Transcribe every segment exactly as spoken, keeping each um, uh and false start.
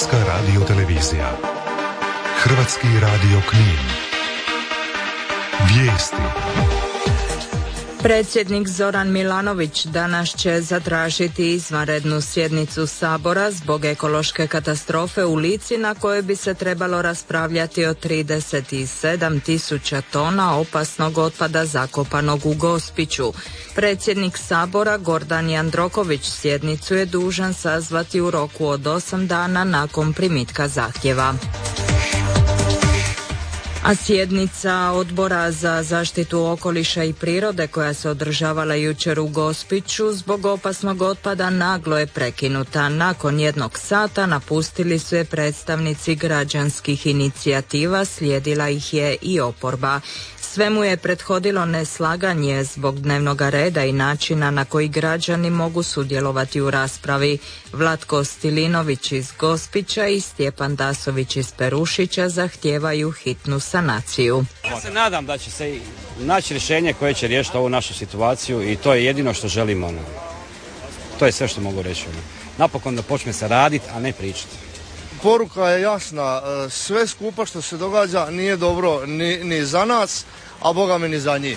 Hrvatska radiotelevizija. Hrvatski radio Knin. Vijesti. Predsjednik Zoran Milanović danas će zatražiti izvanrednu sjednicu Sabora zbog ekološke katastrofe u Lici na kojoj bi se trebalo raspravljati o trideset sedam tisuća tona opasnog otpada zakopanog u Gospiću. Predsjednik Sabora Gordan Jandroković sjednicu je dužan sazvati u roku od osam dana nakon primitka zahtjeva. A sjednica Odbora za zaštitu okoliša i prirode koja se održavala jučer u Gospiću zbog opasnog otpada naglo je prekinuta. Nakon jednog sata napustili su je predstavnici građanskih inicijativa, slijedila ih je i oporba. Svemu je prethodilo neslaganje zbog dnevnog reda i načina na koji građani mogu sudjelovati u raspravi. Vlatko Stilinović iz Gospića i Stjepan Dasović iz Perušića zahtijevaju hitnu sanaciju. Ja se nadam da će se naći rješenje koje će riješiti ovu našu situaciju i to je jedino što želimo. To je sve što mogu reći. Napokon da počne se raditi, a ne pričati. Poruka je jasna, sve skupa što se događa nije dobro ni, ni za nas, a Boga mi ni za njih.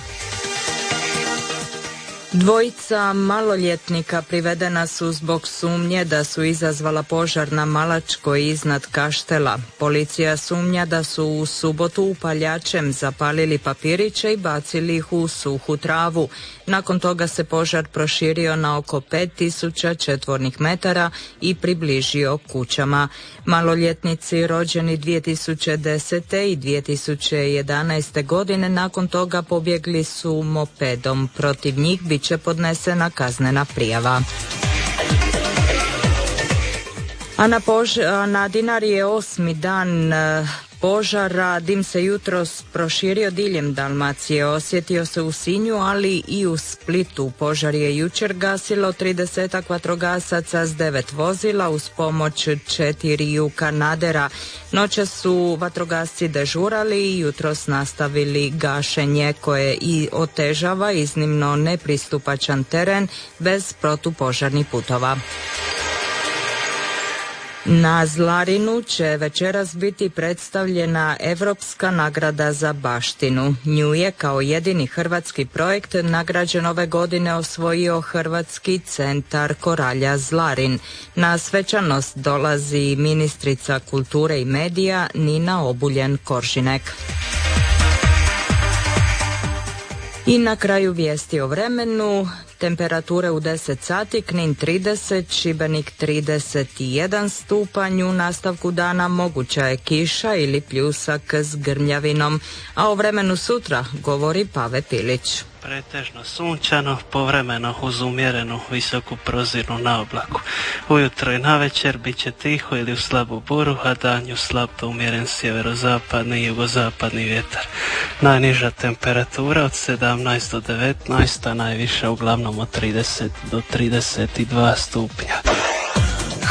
Dvojica maloljetnika privedena su zbog sumnje da su izazvala požar na Malačkoj iznad Kaštela. Policija sumnja da su u subotu upaljačem zapalili papiriće i bacili ih u suhu travu. Nakon toga se požar proširio na oko pet tisuća četvornih metara i približio kućama. Maloljetnici rođeni dvije tisuće desete i dvije tisuće jedanaeste godine nakon toga pobjegli su mopedom. Protiv njih bit će podnesena kaznena prijava. A na, pož- na Dinari je osmi dan požara. Dim se jutros proširio diljem Dalmacije. Osjetio se u Sinju, ali i u Splitu. Požar je jučer gasilo tridesetak vatrogasaca s devet vozila uz pomoć četiriju kanadera. Noćas su vatrogasci dežurali i jutros nastavili gašenje koje i otežava iznimno nepristupačan teren bez protupožarnih putova. Na Zlarinu će večeras biti predstavljena Europska nagrada za baštinu. Nju je kao jedini hrvatski projekt nagrađen ove godine osvojio Hrvatski centar Koralja Zlarin. Na svečanost dolazi ministrica kulture i medija Nina Obuljen-Koržinek. I na kraju vijesti o vremenu. Temperature u deset sati, Knin trideset, Šibenik trideset jedan stupanj, u nastavku dana moguća je kiša ili pljusak s grmljavinom, a o vremenu sutra govori Pave Pilić. Pretežno sunčano, povremeno uz umjerenu visoku prozirnu na oblaku. Ujutro i navečer bit će tiho ili u slabu buru, a danju slab do umjeren sjeverozapadni i jugozapadni vjetar. Najniža temperatura od sedamnaest do devetnaest, a najviša uglavnom od trideset do trideset dva stupnja.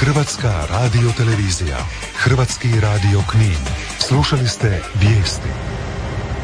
Hrvatska radiotelevizija, Hrvatski radio Knin. Slušali ste vijesti.